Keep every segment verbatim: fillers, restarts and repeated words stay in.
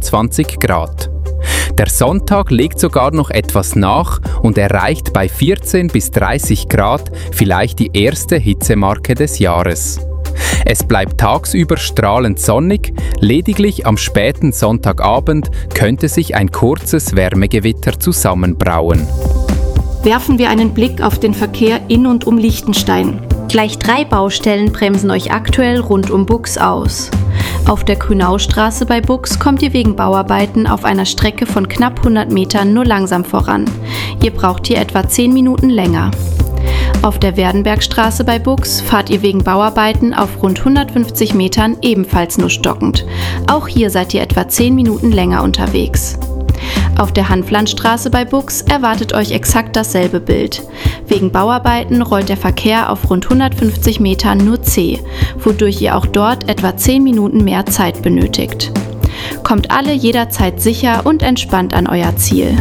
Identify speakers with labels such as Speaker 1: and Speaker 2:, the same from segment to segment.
Speaker 1: fünfundzwanzig Grad. Der Sonntag legt sogar noch etwas nach und erreicht bei vierzehn bis dreißig Grad vielleicht die erste Hitzemarke des Jahres. Es bleibt tagsüber strahlend sonnig, lediglich am späten Sonntagabend könnte sich ein kurzes Wärmegewitter zusammenbrauen.
Speaker 2: Werfen wir einen Blick auf den Verkehr in und um Liechtenstein.
Speaker 3: Gleich drei Baustellen bremsen euch aktuell rund um Buchs aus. Auf der Grünaustraße bei Buchs kommt ihr wegen Bauarbeiten auf einer Strecke von knapp hundert Metern nur langsam voran. Ihr braucht hier etwa zehn Minuten länger. Auf der Werdenbergstraße bei Buchs fahrt ihr wegen Bauarbeiten auf rund hundertfünfzig Metern ebenfalls nur stockend. Auch hier seid ihr etwa zehn Minuten länger unterwegs. Auf der Hanflandstraße bei Buchs erwartet euch exakt dasselbe Bild. Wegen Bauarbeiten rollt der Verkehr auf rund hundertfünfzig Metern nur zäh, wodurch ihr auch dort etwa zehn Minuten mehr Zeit benötigt. Kommt alle jederzeit sicher und entspannt an euer Ziel.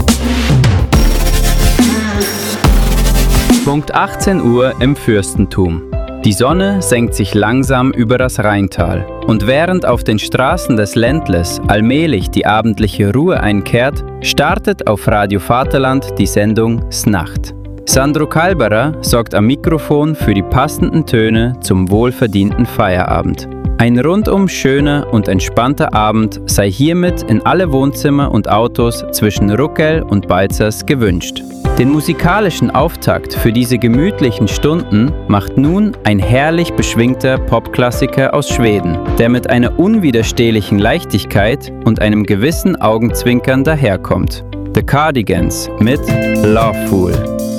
Speaker 1: Punkt achtzehn Uhr im Fürstentum. Die Sonne senkt sich langsam über das Rheintal. Und während auf den Straßen des Ländles allmählich die abendliche Ruhe einkehrt, startet auf Radio Vaterland die Sendung Snacht. Sandro Kalberer sorgt am Mikrofon für die passenden Töne zum wohlverdienten Feierabend. Ein rundum schöner und entspannter Abend sei hiermit in alle Wohnzimmer und Autos zwischen Ruckell und Balzers gewünscht. Den musikalischen Auftakt für diese gemütlichen Stunden macht nun ein herrlich beschwingter Popklassiker aus Schweden, der mit einer unwiderstehlichen Leichtigkeit und einem gewissen Augenzwinkern daherkommt. The Cardigans mit Love Fool.